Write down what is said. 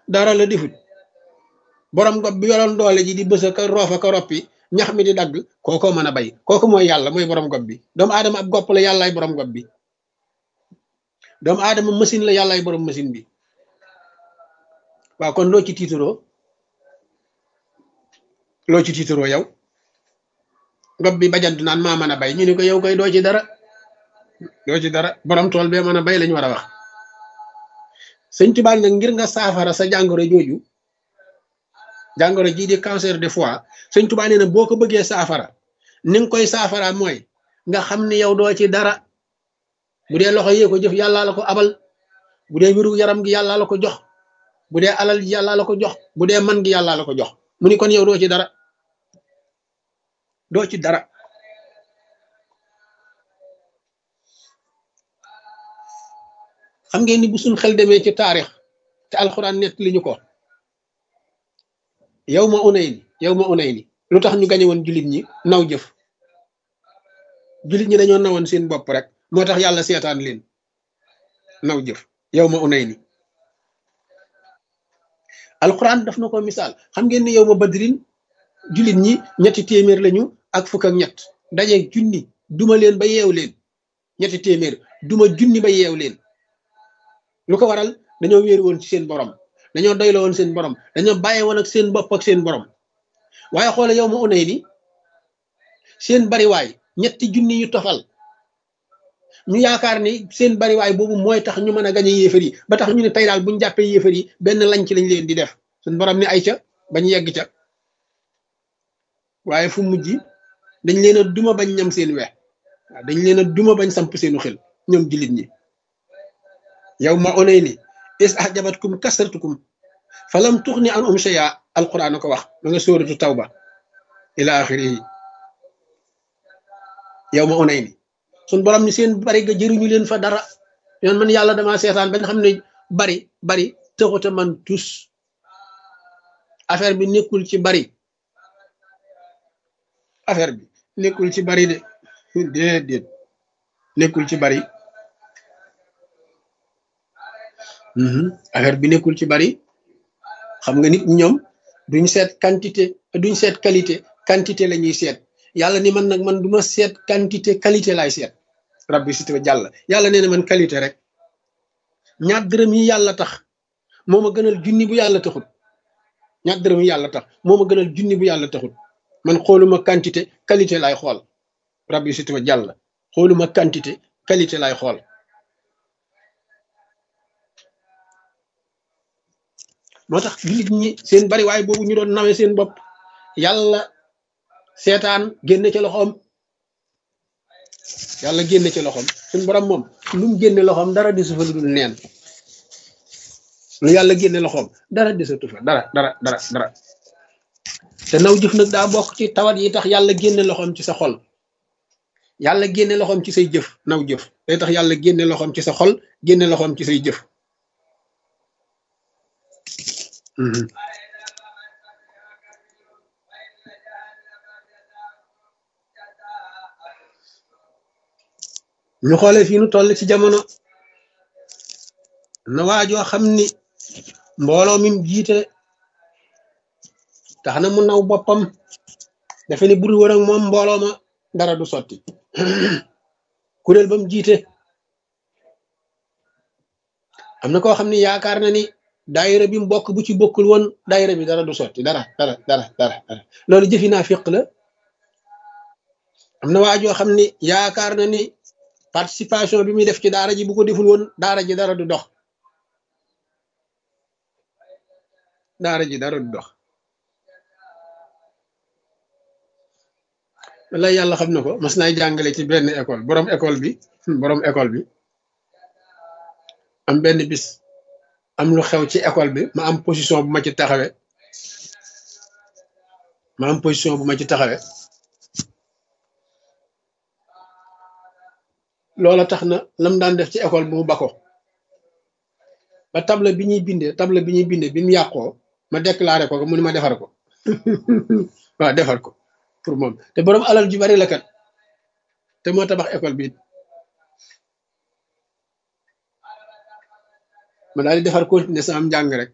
dara la defut borom gob bi yoroon doole ji di bësa ka roofa ka roppi ñax mi di dagg kooko mën a bay kooku mooy yàlla mooy borom gob bi doomu aadama ab gopp la yàllaay borom gob bi doomu aadama machine la yàllaay borom machine bi waaw kon loo ci tiitaroo yow gob bi bajantu naan maa mën a bay ñu ne ko yow koy doo ci dara borom tool bee mën a bay lañu war a wax sëñ Tuubaa nag ngir nga saafara sa jàngoro jooju jàngoro jii di cancer de foie sëñ Tuubaa nee na boo ko bëggee saafara ni nga koy saafara mooy nga xam ni yow doo ci dara bu dee loxo yee ko jëf yàllaa la ko abal bu dee wéru yaram gi yàllaa la ko jox bu dee alal ji yàllaa la ko jox bu dee man gi yàllaa la ko jox mu ni kon yow doo ci dara xam ngeen ni bu suñ xel demee ci taarix te alxuraan nett li ñu ko yow ma unay ni lu tax ñu gañe woon jullit ñi naw jëf jullit ñi dañoo nawoon seen bopp rek moo tax yàlla seetaan leen naw jëf yow ma unay ni alxuraan daf na ko misaal xam ngeen ni yow ma badrin jullit ñi ñetti téeméer lañu ak fukk ak ñett daje junni duma leen ba yeew leen ñetti téeméer duma junni ba yeew leen lu ko waral dañoo wéeru woon ci seen borom dañoo doyloo woon seen borom dañoo bàyyi woon ak seen bopp ak seen borom waaye xoole yow ma unay ni seen bariwaay ñetti junni yu tofal ñu yaakaar ni seen bariwaay boobu mooy tax ñu mën a gañe yéefar yi ba tax ñu ne tey daal buñu jàppee yéefar yi benn lañ ci lañ leen di def suñ borom ni ay ca bañ yegg ca waaye fu mujj dañ leen a duma bañ ñam seen wex waaw dañ leen a duma bañ samp seenu xel ñoom jullit ñi yow ma unay ni is ahjabatkum kasratukum falam tuxni an shay'a alquran ko wax da nga sóoratu tawba ila axiri yow ma unay ni suñ borom ni seen bari ga jëriñu leen fa dara yoon man yàlla dama seetaan ba nga xam ne bari taxuta man tus affaire bi nekkul ci bari affaire bi nekkul ci bari de déedéet nekkul ci bari affaire bi nekkul ci bari xam nga nit ñoom duñ seet quantité duñ seet quantité la ñuy seet yàlla ni man nag man du ma seet quantité qualité laay seet rabbi si tuba jàll yàlla nee na man qualité rek ñaar dërëm yi yàlla tax moo ma gënal junni bu yàlla taxut ñaar dërëm yi yàlla tax moo ma gënal junni bu yàlla taxut man xooluma quantité qualité laay xool rabbi si tuba jàll xooluma quantité qualité laay xool moo tax jullit ñi seen bari waaye boobu ñu doon nawee seen bopp yàlla seetaan génne ca loxoom suñu borom moom lu mu génne loxoom dara desu fa lu dul neen lu yàlla génne loxoom dara desatu fa dara te naw jëf nag daa bokk ci tawat yi tax yàlla génne loxoom ci sa xol yàlla génne loxoom ci say jëf naw jëf day tax yàlla génne loxoom ci sa xol génne loxoom ci say jëf ñu xoolee fii nu toll ci jamono na waajoo xam ni mbooloo mi jiite tax na mu naw boppam dafa ni buri wër ak moom mbooloo ma dara du sotti kuréel ba mu jiite am na koo xam ni yaakaar na ni daayira bi mu bokk bu ci bokkul woon daayira bi dara du sotti dara loolu jëfi naa fiq la am na waajoo xam ni yaakaar na ni participation bi muy def ci daara ji bu ko deful woon daara ji dara du dox wallaay yàlla xam na ko mas naay jàngale ci benn école borom école bi am benn bis am lu xew ci école bi ma am position bu ma ci taxawe loola tax na lam daan def ci école bi mu bako ba table bi ñuy bindee bi mu yàqoo ma déclaré ko mu ni ma defar ko waaw defar ko pour moom te borom alal ju bari la kat te moo tabax école bi ma daal di defar continuer sama njàng rek